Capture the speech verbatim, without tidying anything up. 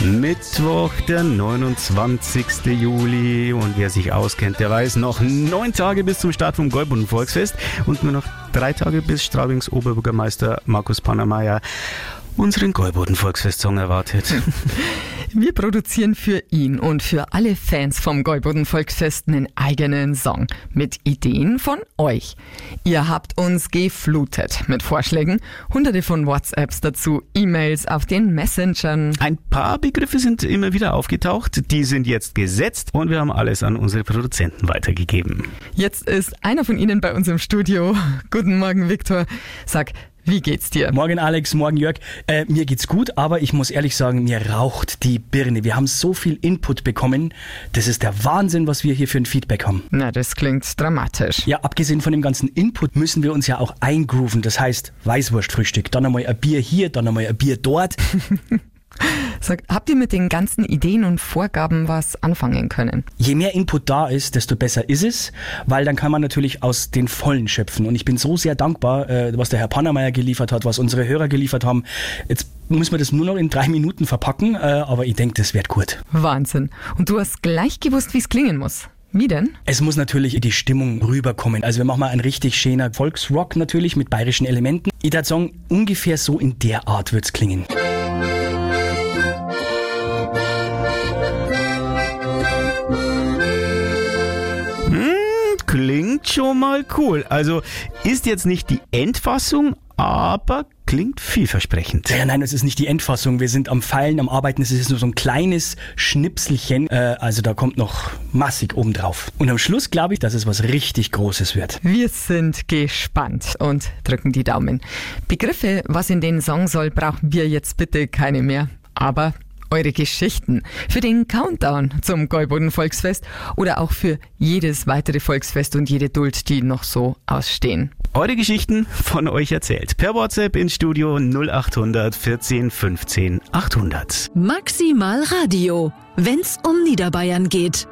Mittwoch, der neunundzwanzigste Juli, und wer sich auskennt, der weiß, noch neun Tage bis zum Start vom Gäuboden Volksfest und nur noch drei Tage bis Straubings Oberbürgermeister Markus Pannermeier unseren Gäuboden Volksfest-Song erwartet. Wir produzieren für ihn und für alle Fans vom Gäuboden Volksfest einen eigenen Song mit Ideen von euch. Ihr habt uns geflutet mit Vorschlägen, hunderte von WhatsApps dazu, E-Mails auf den Messengern. Ein paar Begriffe sind immer wieder aufgetaucht, die sind jetzt gesetzt und wir haben alles an unsere Produzenten weitergegeben. Jetzt ist einer von ihnen bei uns im Studio. Guten Morgen, Viktor. Sag, wie geht's dir? Morgen Alex, morgen Jörg. Äh, mir geht's gut, aber ich muss ehrlich sagen, mir raucht die Birne. Wir haben so viel Input bekommen. Das ist der Wahnsinn, was wir hier für ein Feedback haben. Na, das klingt dramatisch. Ja, abgesehen von dem ganzen Input müssen wir uns ja auch eingrooven. Das heißt, Weißwurstfrühstück, dann einmal ein Bier hier, dann einmal ein Bier dort. Sag, habt ihr mit den ganzen Ideen und Vorgaben was anfangen können? Je mehr Input da ist, desto besser ist es, weil dann kann man natürlich aus den Vollen schöpfen. Und ich bin so sehr dankbar, was der Herr Pannermeier geliefert hat, was unsere Hörer geliefert haben. Jetzt muss man das nur noch in drei Minuten verpacken, aber ich denke, das wird gut. Wahnsinn. Und du hast gleich gewusst, wie es klingen muss. Wie denn? Es muss natürlich in die Stimmung rüberkommen. Also wir machen mal einen richtig schöner Volksrock natürlich mit bayerischen Elementen. Ich würde sagen, ungefähr so in der Art wird's klingen. Klingt schon mal cool. Also ist jetzt nicht die Endfassung, aber klingt vielversprechend. Ja, nein, es ist nicht die Endfassung. Wir sind am Feilen, am Arbeiten. Es ist nur so ein kleines Schnipselchen. Äh, also da kommt noch massig obendrauf. Und am Schluss glaube ich, dass es was richtig Großes wird. Wir sind gespannt und drücken die Daumen. Begriffe, was in den Song soll, brauchen wir jetzt bitte keine mehr. Aber eure Geschichten für den Countdown zum Gäuboden Volksfest oder auch für jedes weitere Volksfest und jede Duld, die noch so ausstehen. Eure Geschichten von euch erzählt. Per WhatsApp ins Studio null achthundert vierzehn fünfzehn achthundert. Maximal Radio, wenn's um Niederbayern geht.